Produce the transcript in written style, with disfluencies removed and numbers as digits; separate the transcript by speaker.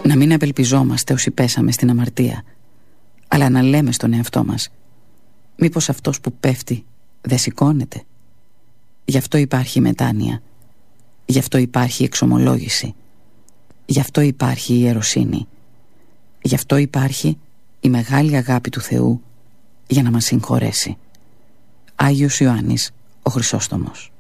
Speaker 1: Να μην απελπιζόμαστε όσοι πέσαμε στην αμαρτία, αλλά να λέμε στον εαυτό μας: μήπως αυτός που πέφτει δεν σηκώνεται? Γι' αυτό υπάρχει η μετάνοια, γι' αυτό υπάρχει η εξομολόγηση, γι' αυτό υπάρχει η ιεροσύνη, γι' αυτό υπάρχει η μεγάλη αγάπη του Θεού για να μας συγχωρέσει. Άγιος Ιωάννης ο Χρυσόστομος.